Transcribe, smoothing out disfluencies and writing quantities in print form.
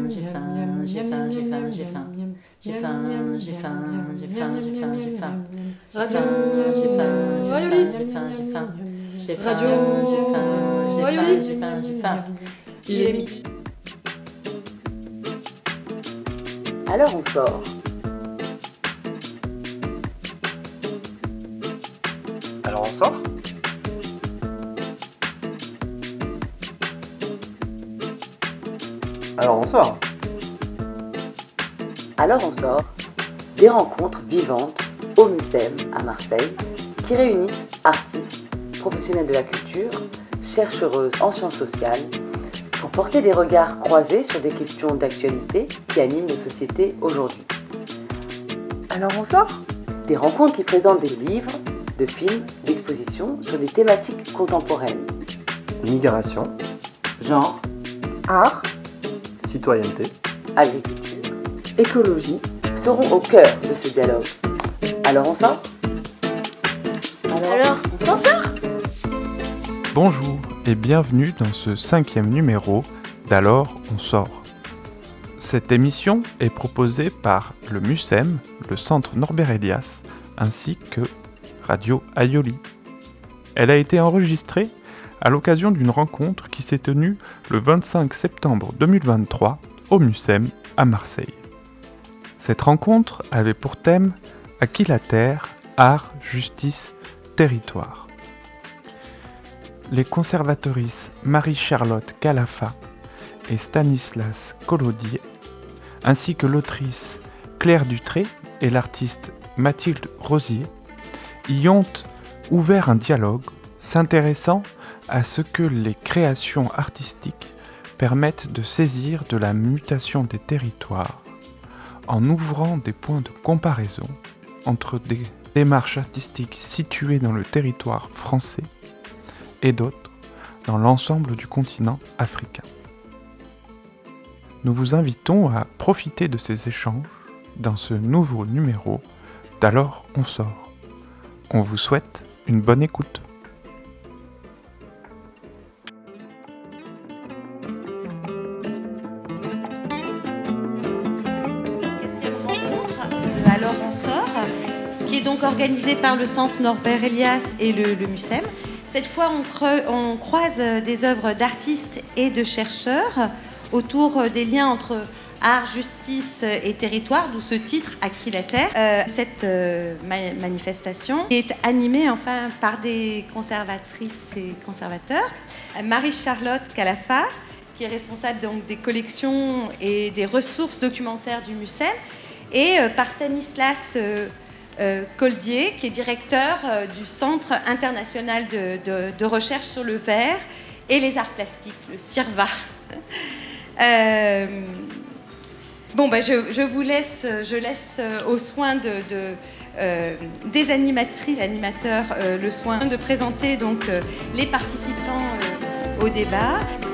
j'ai faim, j'ai faim, j'ai faim, j'ai faim. J'ai faim, j'ai faim, j'ai faim, j'ai faim, j'ai faim. Radio J'ai faim, Rayoli. j'ai faim, j'ai faim. J'ai faim, Radio j'ai faim, j'ai faim, Rayoli. j'ai faim, j'ai faim. Il est midi. Alors on sort. Alors on sort ? Alors on sort. Alors on sort. Des rencontres vivantes au MUSEM à Marseille qui réunissent artistes, professionnels de la culture, chercheuses en sciences sociales pour porter des regards croisés sur des questions d'actualité qui animent nos sociétés aujourd'hui. Alors on sort. Des rencontres qui présentent des livres, de films, d'expositions sur des thématiques contemporaines. Migration, Genre, Art, citoyenneté, agriculture écologie. seront au cœur de ce dialogue. Alors on sort ? Alors, on s'en sort. Bonjour et bienvenue dans ce 5e numéro d'Alors on sort. Cette émission est proposée par le MUSEM, le Centre Norbert Elias, ainsi que Radio Aioli. Elle a été enregistrée à l'occasion d'une rencontre qui s'est tenue le 25 septembre 2023 au MUSEM à Marseille. Cette rencontre avait pour thème « À qui la terre, art, justice, territoire ». Les conservatrices Marie-Charlotte Calafa et Stanislas Collodier, ainsi que l'autrice Claire Dutré et l'artiste Mathilde Rosier, y ont ouvert un dialogue s'intéressant à ce que les créations artistiques permettent de saisir de la mutation des territoires, en ouvrant des points de comparaison entre des démarches artistiques situées dans le territoire français et d'autres dans l'ensemble du continent africain. Nous vous invitons à profiter de ces échanges dans ce nouveau numéro d'Alors on sort. On vous souhaite une bonne écoute. Quatrième rencontre de Alors on sort, qui est donc organisée par le Centre Norbert Elias et le MUSEM. Cette fois, on croise des œuvres d'artistes et de chercheurs autour des liens entre art, justice et territoire, d'où ce titre « À qui la terre ». Cette manifestation est animée par des conservatrices et conservateurs. Marie-Charlotte Calafa, qui est responsable donc des collections et des ressources documentaires du MUSEM, et par Stanislas Collodier, qui est directeur du Centre international de recherche sur le verre et les arts plastiques, le CIRVA. Je laisse aux soins des animatrices et animateurs le soin de présenter donc les participants au débat.